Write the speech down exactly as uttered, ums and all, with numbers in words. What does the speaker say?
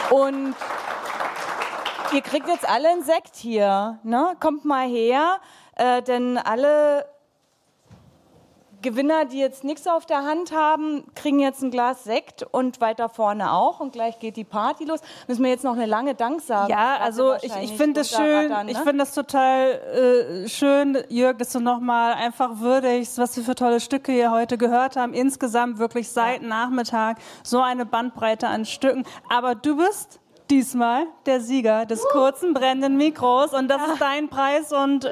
Und ihr kriegt jetzt alle einen Sekt hier, ne? Kommt mal her, äh, denn alle Gewinner, die jetzt nichts auf der Hand haben, kriegen jetzt ein Glas Sekt und weiter vorne auch. Und gleich geht die Party los. Müssen wir jetzt noch eine lange Danksagung. Ja, also ich, ich finde es schön, ne? Ich finde das total äh, schön, Jörg, dass du nochmal einfach würdigst, was wir für tolle Stücke hier heute gehört haben. Insgesamt wirklich seit ja. Nachmittag so eine Bandbreite an Stücken. Aber du bist diesmal der Sieger des kurzen brennenden Mikros und das ist dein Preis und